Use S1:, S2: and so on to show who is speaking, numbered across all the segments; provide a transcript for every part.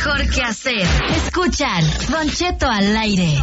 S1: mejor que hacer. Escuchan Don Cheto al aire.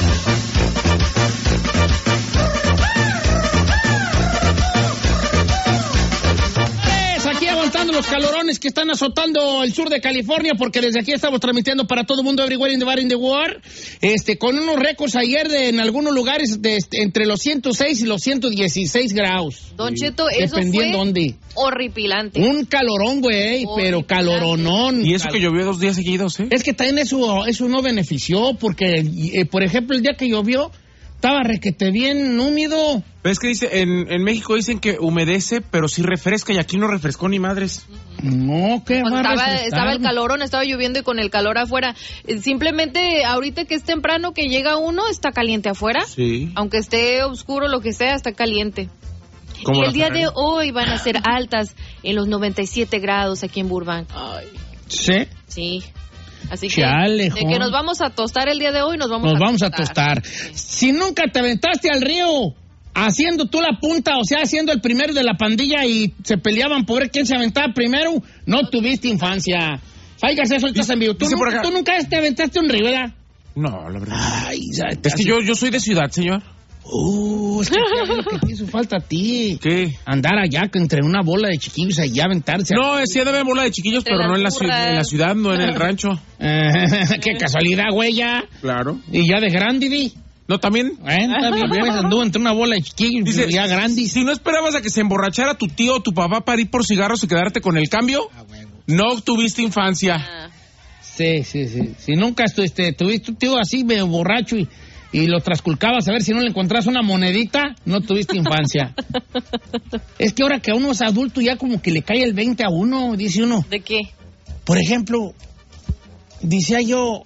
S2: Aquí aguantando los calorones que están azotando el sur de California, porque desde aquí estamos transmitiendo para todo el mundo everywhere in the bar in the world, con unos récords ayer en algunos lugares entre los 106 y los 116 grados.
S3: Don Cheto, eso
S2: dependiendo
S3: fue
S2: dónde.
S3: Horripilante.
S2: Un calorón, güey, pero caloronón.
S4: Y eso que llovió 2 días seguidos, ¿eh?
S2: Es que también eso no benefició, porque, por ejemplo, el día que llovió, estaba requete bien húmedo.
S4: Pero es que dice, en México dicen que humedece, pero sí refresca, y aquí no refrescó ni madres.
S2: No, ¿qué va a refrescar?
S3: Estaba el calorón, estaba lloviendo y con el calor afuera. Simplemente ahorita que es temprano que llega uno, está caliente afuera.
S4: Sí.
S3: Aunque esté oscuro, lo que sea, está caliente.
S4: Y
S3: el día de hoy van a ser altas en los 97 grados aquí en Burbank.
S2: Ay. ¿Sí?
S3: Sí. Así
S2: Chale,
S3: de que nos vamos a tostar el día de hoy, nos vamos a tostar.
S2: Sí. Si nunca te aventaste al río haciendo tú la punta, o sea, haciendo el primero de la pandilla y se peleaban por ver quién se aventaba primero, no tuviste infancia. Fáigase, eso estás en vivo. ¿Tú nunca te aventaste un río, ¿verdad?
S4: No, la verdad.
S2: Ay,
S4: es que yo soy de ciudad, señor.
S2: Es que lo que te hizo falta a ti.
S4: ¿Qué?
S2: Andar allá entre una bola de chiquillos allá aventarse.
S4: No, sí debe haber bola de chiquillos, pero no en la ciudad, no en el rancho.
S2: Qué casualidad, güey, ya.
S4: Claro.
S2: Y ya de grande, di.
S4: No, también.
S2: También anduvo entre una bola de chiquillos.
S4: Dice,
S2: ya grande.
S4: Si no esperabas a que se emborrachara tu tío o tu papá para ir por cigarros y quedarte con el cambio, no tuviste infancia.
S2: Sí. Si nunca tuviste un tío así medio borracho y lo trasculcabas a ver si no le encontrás una monedita, no tuviste infancia. Es que ahora que uno es adulto ya como que le cae el 20 a uno, dice uno.
S3: ¿De qué?
S2: Por ejemplo, decía yo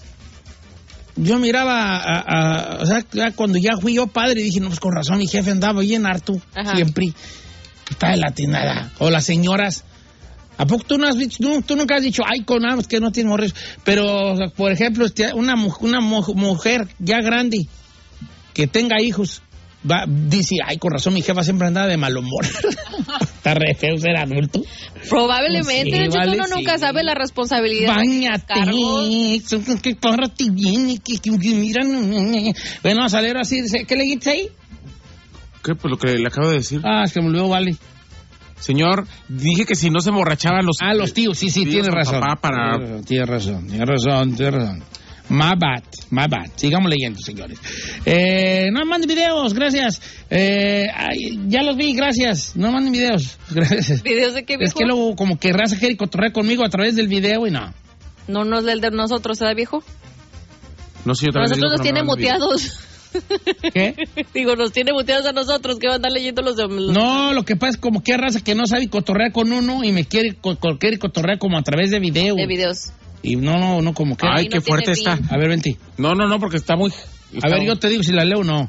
S2: miraba o sea, cuando ya fui yo padre, dije, no, pues con razón mi jefe andaba bien harto, siempre. Está de latinada. O las señoras. ¿A poco tú nunca has dicho, ay, con ambos que no tiene morros? Pero, por ejemplo, una mujer ya grande que tenga hijos, dice, ay, con razón, mi jefa siempre andaba de mal humor. Está re feo ser adulto.
S3: Probablemente,
S2: sí, vale,
S3: uno nunca sabe la responsabilidad.
S2: Báñate, que párate bien, que miran. Bueno, a salir así, ¿qué le dijiste ahí?
S4: ¿Qué? Pues lo que le acabo de decir.
S2: Es que me olvidó, vale.
S4: Señor, dije que si no se emborrachaban los...
S2: los tíos, sí, tiene razón. Tiene razón. My bad. Sigamos leyendo, señores. No manden videos, gracias. Ya los vi, gracias. No manden videos, gracias.
S3: ¿Videos de qué, viejo?
S2: Es que luego como que raza quiere cotorrear conmigo a través del video y no.
S3: No nos del de nosotros, ¿verdad, viejo?
S4: No, sí, yo también.
S3: Nosotros nos tiene muteados.
S2: ¿Qué?
S3: Digo, nos tiene muteados a nosotros, que van a andar leyendo los
S2: No, lo que pasa es como que hay raza que no sabe cotorrear con uno y me quiere cotorrear como a través de video.
S3: De videos.
S2: Y no, como que...
S4: Ay, qué fuerte está.
S2: A ver, vente.
S4: No, porque está muy...
S2: A ver, yo te digo si la leo o no.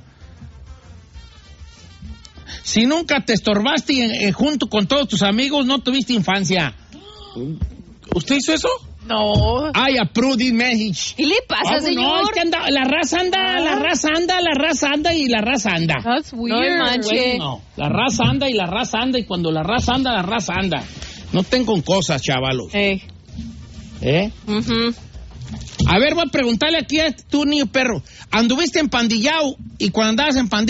S2: Si nunca te estorbaste junto con todos tus amigos, no tuviste infancia.
S4: ¿Usted hizo eso?
S3: No.
S2: Ay, approve message.
S3: ¿Qué le pasa, señor?
S2: No, es que la raza anda y la raza anda.
S3: That's weird. No manches.
S2: No, la raza anda y la raza anda y cuando la raza anda. No tengo cosas, chavalos.
S3: Uh-huh.
S2: A ver, voy a preguntarle aquí a tu niño perro. ¿Anduviste empandillado y cuando andabas en pandilla